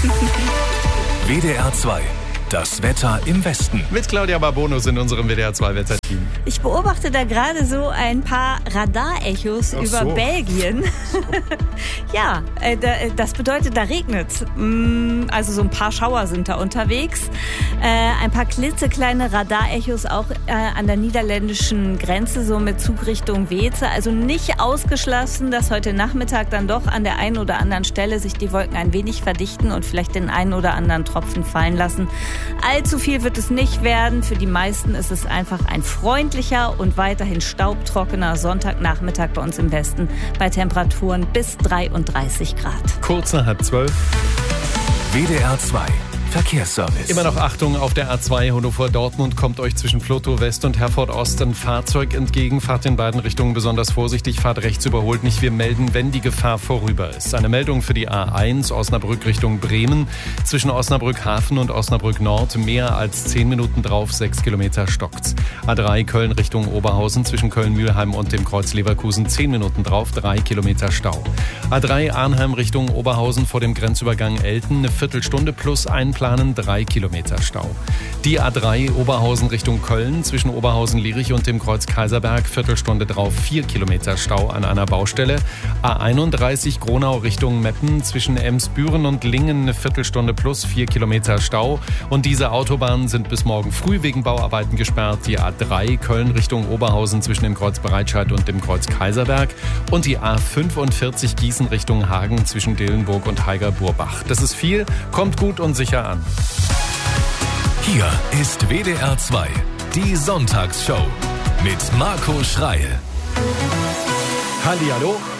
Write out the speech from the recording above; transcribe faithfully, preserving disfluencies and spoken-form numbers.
W D R zwei. Das Wetter im Westen. Mit Claudia Barbonus in unserem W D R zwei Wetterteam. Ich beobachte da gerade so ein paar Radarechos Ach über so. Belgien. Ja, äh, da, das bedeutet, da regnet es. Also so ein paar Schauer sind da unterwegs. Äh, ein paar klitzekleine Radarechos auch äh, an der niederländischen Grenze, so mit Zug Richtung Weeze. Also nicht ausgeschlossen, dass heute Nachmittag dann doch an der einen oder anderen Stelle sich die Wolken ein wenig verdichten und vielleicht den einen oder anderen Tropfen fallen lassen. Allzu viel wird es nicht werden. Für die meisten ist es einfach ein freundlicher und weiterhin staubtrockener Sonntagnachmittag bei uns im Westen bei Temperaturen bis dreiunddreißig Grad. Kurz nach halb zwölf. W D R zwei. Verkehrsservice. Immer noch Achtung auf der A zwei Hannover-Dortmund kommt euch zwischen Flotow West und Herford Ost ein Fahrzeug entgegen. Fahrt in beiden Richtungen besonders vorsichtig, fahrt rechts, überholt nicht. Wir melden, wenn die Gefahr vorüber ist. Eine Meldung für die A eins Osnabrück Richtung Bremen. Zwischen Osnabrück Hafen und Osnabrück Nord mehr als zehn Minuten drauf, sechs Kilometer stockt's. A drei Köln Richtung Oberhausen zwischen Köln-Mühlheim und dem Kreuz Leverkusen zehn Minuten drauf, drei Kilometer Stau. A drei Arnheim Richtung Oberhausen vor dem Grenzübergang Elten eine Viertelstunde plus einplanen, drei Kilometer Stau. Die A drei Oberhausen Richtung Köln zwischen Oberhausen-Lierich und dem Kreuz Kaiserberg Viertelstunde drauf, vier Kilometer Stau an einer Baustelle. A einunddreißig Gronau Richtung Meppen zwischen Emsbüren und Lingen eine Viertelstunde plus vier Kilometer Stau. Und diese Autobahnen sind bis morgen früh wegen Bauarbeiten gesperrt. Die A drei Köln Richtung Oberhausen zwischen dem Kreuz Bereitscheid und dem Kreuz Kaiserberg. Und die A fünfundvierzig Gießen Richtung Hagen zwischen Dillenburg und Heiger-Burbach. Das ist viel, kommt gut und sicher an. Hier ist W D R zwei. Die Sonntagsshow mit Marco Schreil. Hallihallo.